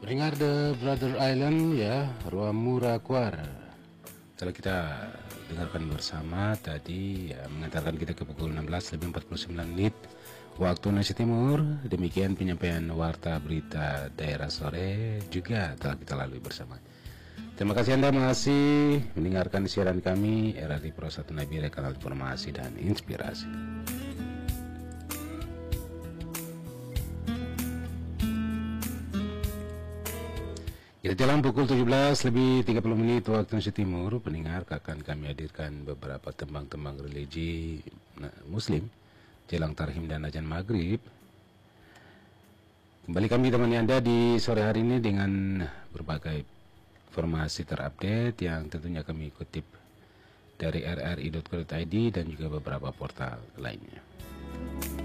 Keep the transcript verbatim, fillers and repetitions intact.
Pendengar The Brother Island ya, Ruamura Kuar. Setelah kita dengarkan bersama tadi ya, mengantarkan kita ke pukul enam belas lebih empat puluh sembilan menit waktu Indonesia Timur. Demikian penyampaian warta berita daerah sore juga telah kita lalui bersama. Terima kasih Anda masih mendengarkan siaran kami R R I Pro satu Nabire, kanal informasi dan inspirasi. Kita dalam pukul tujuh belas lebih tiga puluh menit waktu Indonesia Timur, pendengar, akan kami hadirkan beberapa tembang-tembang religi Muslim jelang tarhim dan azan maghrib. Kembali kami temani Anda di sore hari ini dengan berbagai informasi terupdate yang tentunya kami kutip dari r r i dot co dot i d dan juga beberapa portal lainnya.